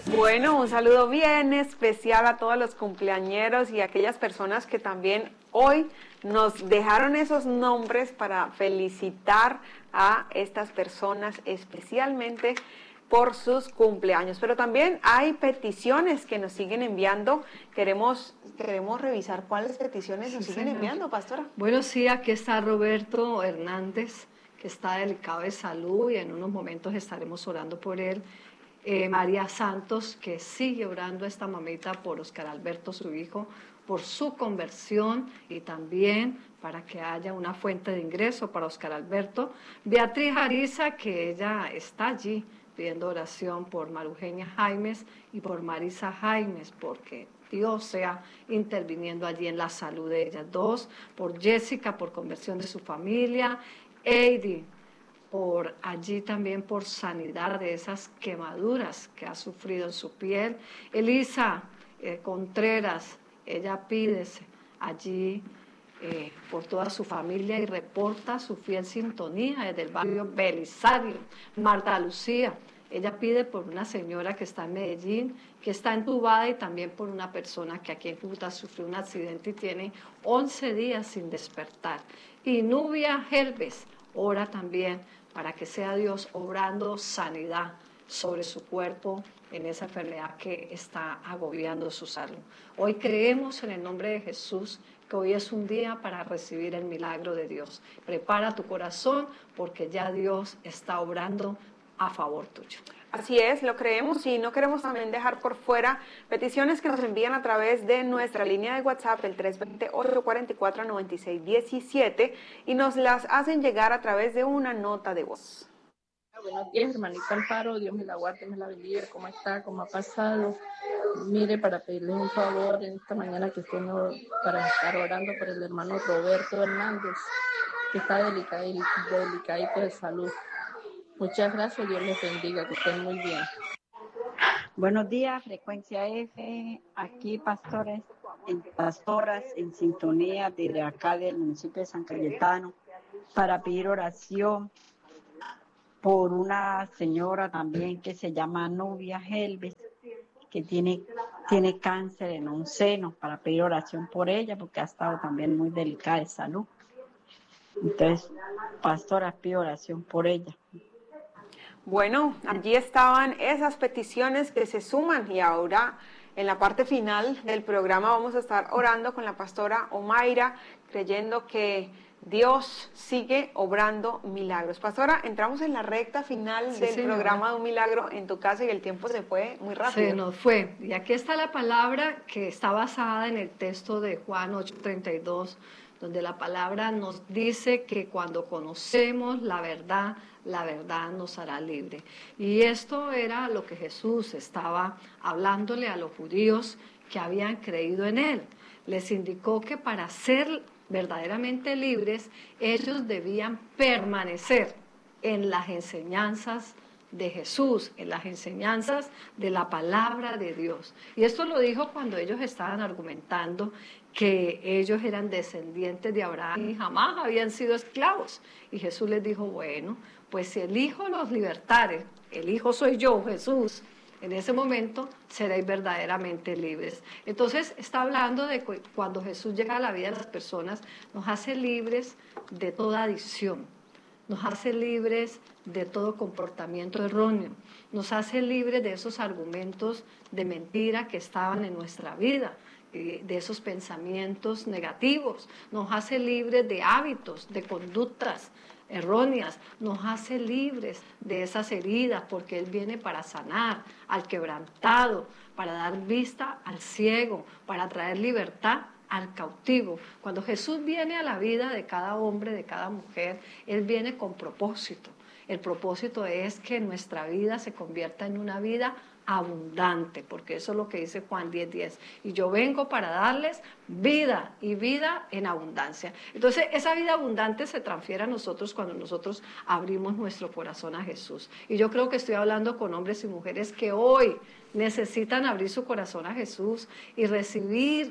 Bueno, un saludo bien especial a todos los cumpleañeros y a aquellas personas que también hoy nos dejaron esos nombres para felicitar a estas personas especialmente por sus cumpleaños. Pero también hay peticiones que nos siguen enviando. Queremos revisar cuáles peticiones nos siguen enviando, pastora. Bueno, sí, aquí está Roberto Hernández, que está delicado de salud y en unos momentos estaremos orando por él. María Santos, que sigue orando a esta mamita por Oscar Alberto, su hijo, por su conversión y también para que haya una fuente de ingreso para Oscar Alberto. Beatriz Ariza, que ella está allí pidiendo oración por Marugenia Jaimes y por Marisa Jaimes, porque Dios sea interviniendo allí en la salud de ellas dos, por Jessica, por conversión de su familia, Heidi, por allí también por sanidad de esas quemaduras que ha sufrido en su piel. Elisa Contreras, ella pide allí por toda su familia y reporta su fiel sintonía desde el barrio Belisario. Marta Lucía, ella pide por una señora que está en Medellín, que está entubada, y también por una persona que aquí en Cúcuta sufrió un accidente y tiene 11 días sin despertar. Y Nubia Helves ora también para que sea Dios obrando sanidad sobre su cuerpo en esa enfermedad que está agobiando su salud. Hoy creemos en el nombre de Jesús que hoy es un día para recibir el milagro de Dios. Prepara tu corazón porque ya Dios está obrando a favor tuyo. Así es, lo creemos y no queremos también dejar por fuera peticiones que nos envían a través de nuestra línea de WhatsApp, el 320-844-9617, y nos las hacen llegar a través de una nota de voz. Buenos días, hermanita Amparo, Dios me la guarde, me la bendiga, ¿cómo está? ¿Cómo ha pasado? Mire, para pedirle un favor en esta mañana que estemos para estar orando por el hermano Roberto Hernández, que está delicadito de salud. Muchas gracias, Dios les bendiga, que estén muy bien. Buenos días, Frecuencia F, aquí pastoras en sintonía desde acá del municipio de San Cayetano, para pedir oración por una señora también que se llama Nubia Helves, que tiene cáncer en un seno, para pedir oración por ella, porque ha estado también muy delicada de salud. Entonces, pastora, pido oración por ella. Bueno, allí estaban esas peticiones que se suman y ahora en la parte final del programa vamos a estar orando con la pastora Omaira, creyendo que Dios sigue obrando milagros. Pastora, entramos en la recta final del programa de Un Milagro en tu Casa y el tiempo se fue muy rápido. Se nos fue. Y aquí está la palabra que está basada en el texto de Juan 8:32, donde la palabra nos dice que cuando conocemos la verdad nos hará libre. Y esto era lo que Jesús estaba hablándole a los judíos que habían creído en él. Les indicó que para ser verdaderamente libres, ellos debían permanecer en las enseñanzas de Jesús, en las enseñanzas de la palabra de Dios. Y esto lo dijo cuando ellos estaban argumentando que ellos eran descendientes de Abraham y jamás habían sido esclavos. Y Jesús les dijo, bueno, pues si el Hijo los libertare, el Hijo soy yo, Jesús, en ese momento seréis verdaderamente libres. Entonces está hablando de que cuando Jesús llega a la vida de las personas, nos hace libres de toda adicción, nos hace libres de todo comportamiento erróneo, nos hace libres de esos argumentos de mentira que estaban en nuestra vida, de esos pensamientos negativos, nos hace libres de hábitos, de conductas erróneas, nos hace libres de esas heridas, porque Él viene para sanar al quebrantado, para dar vista al ciego, para traer libertad al cautivo. Cuando Jesús viene a la vida de cada hombre, de cada mujer, Él viene con propósito. El propósito es que nuestra vida se convierta en una vida abundante, porque eso es lo que dice Juan 10:10. Y yo vengo para darles vida y vida en abundancia. Entonces, esa vida abundante se transfiere a nosotros cuando nosotros abrimos nuestro corazón a Jesús. Y yo creo que estoy hablando con hombres y mujeres que hoy necesitan abrir su corazón a Jesús y recibir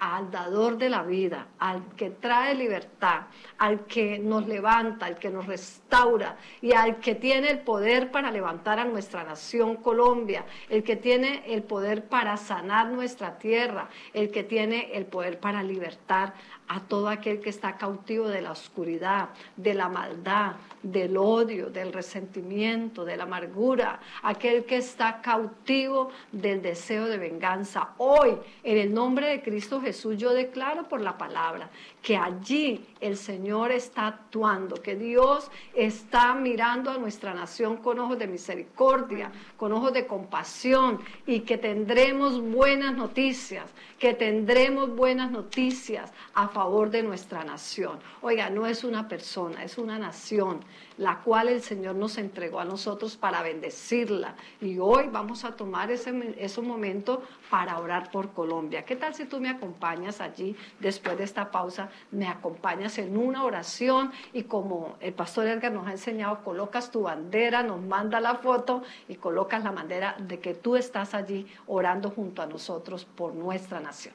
al dador de la vida, al que trae libertad, al que nos levanta, al que nos restaura y al que tiene el poder para levantar a nuestra nación Colombia, el que tiene el poder para sanar nuestra tierra, el que tiene el poder para libertar a todo aquel que está cautivo de la oscuridad, de la maldad, del odio, del resentimiento, de la amargura, aquel que está cautivo del deseo de venganza. Hoy, en el nombre de Cristo Jesús, yo declaro por la palabra que allí el Señor está actuando, que Dios está mirando a nuestra nación con ojos de misericordia, con ojos de compasión, y que tendremos buenas noticias, a favor de nuestra nación. Oiga, no es una persona, es una nación, la cual el Señor nos entregó a nosotros para bendecirla. Y hoy vamos a tomar ese momento para orar por Colombia. ¿Qué tal si tú me acompañas allí, después de esta pausa, me acompañas en una oración? Y como el pastor Edgar nos ha enseñado, colocas tu bandera, nos manda la foto y colocas la bandera de que tú estás allí orando junto a nosotros por nuestra nación.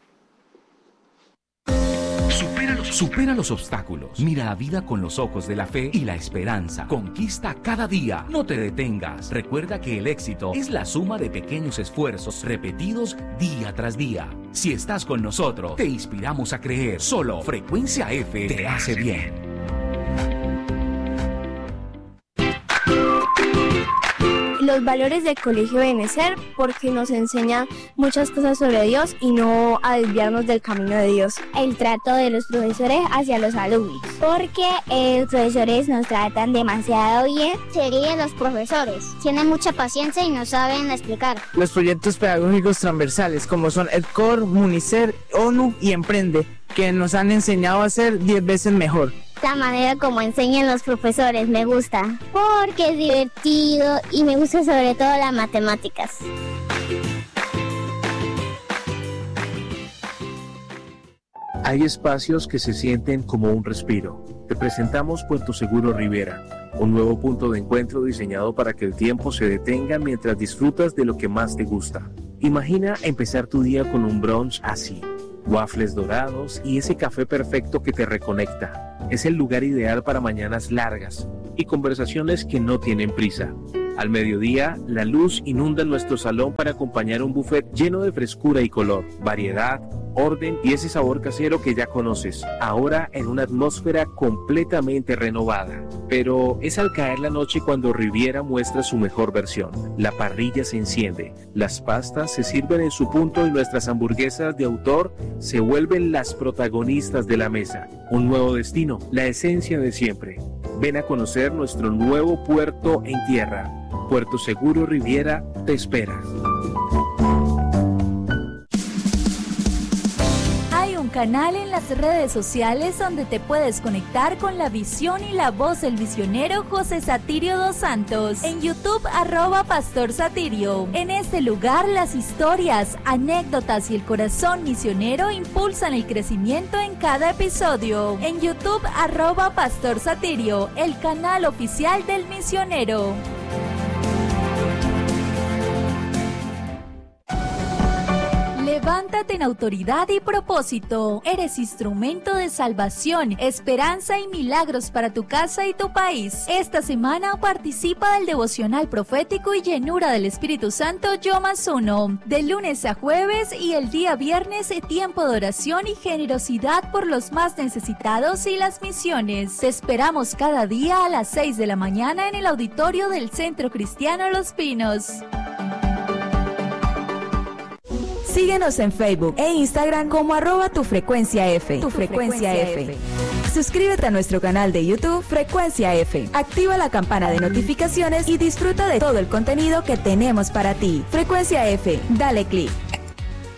Supera los obstáculos. Mira la vida con los ojos de la fe y la esperanza. Conquista cada día. No te detengas. Recuerda que el éxito es la suma de pequeños esfuerzos repetidos día tras día. Si estás con nosotros, te inspiramos a creer. Solo Frecuencia F te hace bien. Los valores del Colegio Benecer, porque nos enseñan muchas cosas sobre Dios y no a desviarnos del camino de Dios. El trato de los profesores hacia los alumnos, porque los profesores nos tratan demasiado bien. Se ríen los profesores, tienen mucha paciencia y nos saben explicar. Los proyectos pedagógicos transversales, como son EdCor, Municer, ONU y Emprende, que nos han enseñado a ser 10 veces mejor. La manera como enseñan los profesores me gusta, porque es divertido y me gusta sobre todo las matemáticas. Hay espacios que se sienten como un respiro. Te presentamos Puerto Seguro Rivera, un nuevo punto de encuentro diseñado para que el tiempo se detenga mientras disfrutas de lo que más te gusta. Imagina empezar tu día con un brunch así. Waffles dorados y ese café perfecto que te reconecta. Es el lugar ideal para mañanas largas y conversaciones que no tienen prisa. Al mediodía, la luz inunda nuestro salón para acompañar un buffet lleno de frescura y color, variedad, orden y ese sabor casero que ya conoces, ahora en una atmósfera completamente renovada. Pero es al caer la noche cuando Riviera muestra su mejor versión. La parrilla se enciende, las pastas se sirven en su punto y nuestras hamburguesas de autor se vuelven las protagonistas de la mesa. Un nuevo destino, la esencia de siempre. Ven a conocer nuestro nuevo puerto en tierra. Puerto Seguro Riviera te espera. Hay un canal en las redes sociales donde te puedes conectar con la visión y la voz del misionero José Satirio dos Santos. En YouTube, @Pastor Satirio. En este lugar, las historias, anécdotas y el corazón misionero impulsan el crecimiento en cada episodio. En YouTube, @Pastor Satirio, el canal oficial del misionero. Levántate en autoridad y propósito. Eres instrumento de salvación, esperanza y milagros para tu casa y tu país. Esta semana participa del devocional profético y llenura del Espíritu Santo Yo Más Uno. De lunes a jueves y el día viernes, tiempo de oración y generosidad por los más necesitados y las misiones. Te esperamos cada día a las 6 de la mañana en el auditorio del Centro Cristiano Los Pinos. Síguenos en Facebook e Instagram como @tufrecuenciaF. Tu Frecuencia F. Suscríbete a nuestro canal de YouTube Frecuencia F. Activa la campana de notificaciones y disfruta de todo el contenido que tenemos para ti. Frecuencia F. Dale clic.